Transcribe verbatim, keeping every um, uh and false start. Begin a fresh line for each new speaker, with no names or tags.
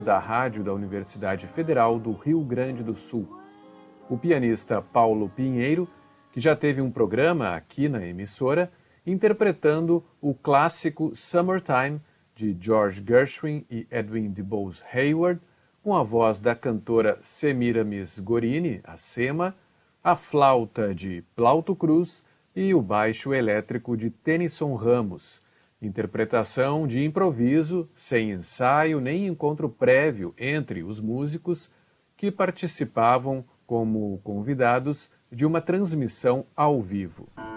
da rádio da Universidade Federal do Rio Grande do Sul. O pianista Paulo Pinheiro, que já teve um programa aqui na emissora, interpretando o clássico Summertime, de George Gershwin e Edwin DeBose Hayward, com a voz da cantora Semiramis Gorini, a Sema, a flauta de Plauto Cruz e o baixo elétrico de Tennyson Ramos. Interpretação de improviso, sem ensaio nem encontro prévio entre os músicos que participavam como convidados de uma transmissão ao vivo.